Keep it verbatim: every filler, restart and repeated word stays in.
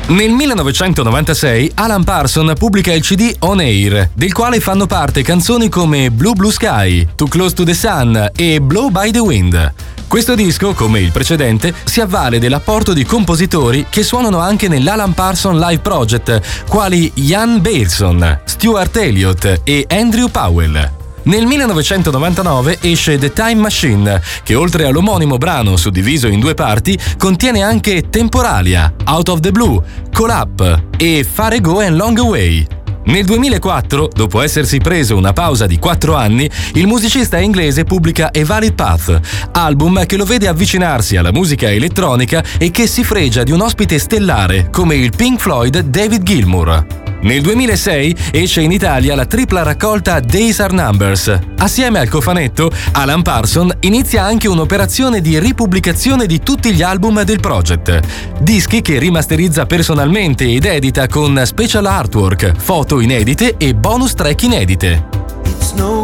Nel millenovecentonovantasei Alan Parsons pubblica il C D On Air, del quale fanno parte canzoni come Blue Blue Sky, Too Close to the Sun e Blow by the Wind. Questo disco, come il precedente, si avvale dell'apporto di compositori che suonano anche nell'Alan Parsons Live Project, quali Ian Bailson, Stuart Elliott e Andrew Powell. Nel millenovecentonovantanove esce The Time Machine, che oltre all'omonimo brano suddiviso in due parti, contiene anche Temporalia, Out of the Blue, Call Up e Far Ago and Long Away. Nel duemilaquattro, dopo essersi preso una pausa di quattro anni, il musicista inglese pubblica A Valid Path, album che lo vede avvicinarsi alla musica elettronica e che si fregia di un ospite stellare come il Pink Floyd David Gilmour. Nel duemilasei esce in Italia la tripla raccolta Days Are Numbers. Assieme al cofanetto, Alan Parsons inizia anche un'operazione di ripubblicazione di tutti gli album del project. Dischi che rimasterizza personalmente ed edita con special artwork, foto inedite e bonus track inedite. It's no